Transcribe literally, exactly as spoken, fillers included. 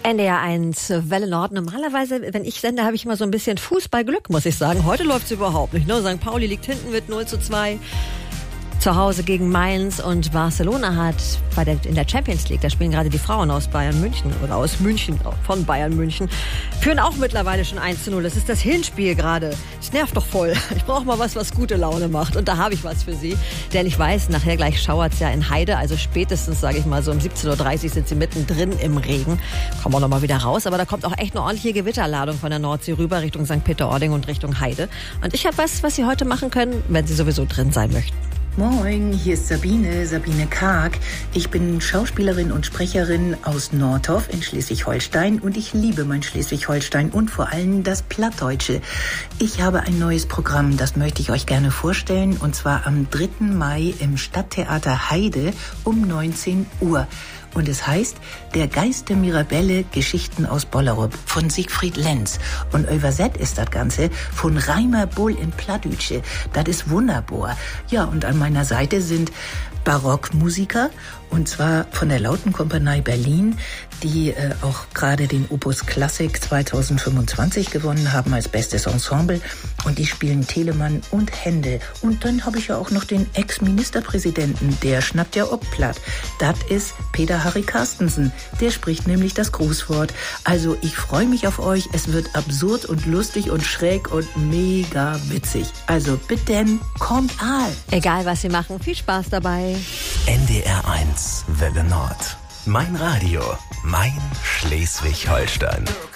N D R eins, Welle Nord. Normalerweise, wenn ich sende, habe ich immer so ein bisschen Fußballglück, muss ich sagen. Heute läuft es überhaupt nicht. Ne? Sankt Pauli liegt hinten mit null zu zwei. Zu Hause gegen Mainz, und Barcelona hat bei der, in der Champions League, da spielen gerade die Frauen aus Bayern München oder aus München, von Bayern München, führen auch mittlerweile schon eins zu null. Das ist das Hinspiel gerade. Das nervt doch voll. Ich brauche mal was, was gute Laune macht. Und da habe ich was für Sie. Denn ich weiß, nachher gleich schauert es ja in Heide. Also spätestens, sage ich mal, so um siebzehn Uhr dreißig sind Sie mittendrin im Regen. Kommen wir noch mal wieder raus. Aber da kommt auch echt eine ordentliche Gewitterladung von der Nordsee rüber Richtung Sankt Peter-Ording und Richtung Heide. Und ich habe was, was Sie heute machen können, wenn Sie sowieso drin sein möchten. Moin, hier ist Sabine, Sabine Karg. Ich bin Schauspielerin und Sprecherin aus Nordhoff in Schleswig-Holstein und ich liebe mein Schleswig-Holstein und vor allem das Plattdeutsche. Ich habe ein neues Programm, das möchte ich euch gerne vorstellen, und zwar am dritten Mai im Stadttheater Heide um neunzehn Uhr. Und es heißt Der Geist der Mirabelle, Geschichten aus Bollerup von Siegfried Lenz. Und übersetzt ist das Ganze von Reimer Bull in Plattdütsche. Das ist wunderbar. Ja, und an meiner Seite sind Barockmusiker, und zwar von der Lautenkompanie Berlin, die äh, auch gerade den Opus Klassik zweitausendfünfundzwanzig gewonnen haben als bestes Ensemble, und die spielen Telemann und Händel. Und dann habe ich ja auch noch den Ex-Ministerpräsidenten, der schnappt ja ob platt. Das ist Peter Harry Carstensen, der spricht nämlich das Grußwort. Also ich freue mich auf euch, es wird absurd und lustig und schräg und mega witzig. Also bitte, kommt all. Egal was Sie machen, viel Spaß dabei. N D R eins, Welle Nord. Mein Radio, mein Schleswig-Holstein.